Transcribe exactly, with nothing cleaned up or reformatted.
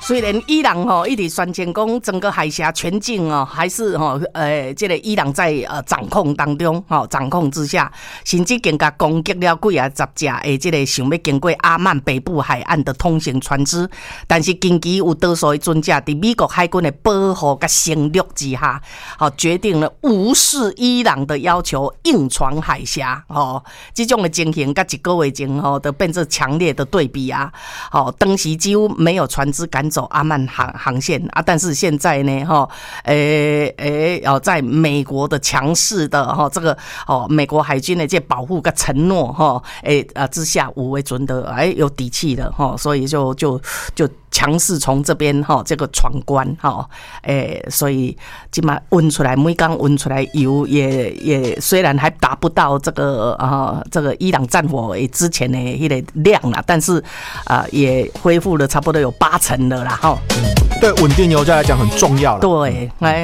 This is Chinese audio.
虽然伊朗吼一直宣称讲整个海峡全境哦，还是吼呃，这个伊朗在呃掌控当中，吼掌控之下，甚至更加攻击了几啊十架的这个想要经过阿曼北部海岸的通行船只，但是近期有多数的船只在美国海军的保护甲声量之下，好决定了无视伊朗的要求，硬闯海峡，吼，这种的情形甲一个月前吼都变成强烈的对比啊，好，当时几乎没有船只赶走阿曼航航线啊，但是现在呢，哈，诶诶，哦，在美国的强势的哈这个哦，美国海军的这保护跟承诺哈，诶啊之下，有为准的哎有底气的哈，所以就就就强势从这边哈这个闯关哈，诶，所以今嘛运出来，每缸运出来油也也虽然还达不到这个啊这个伊朗战火之前的那个量啦，但是啊也恢复了差不多有八成了啦哈。 对稳定油价来讲很重要了。 对，哎。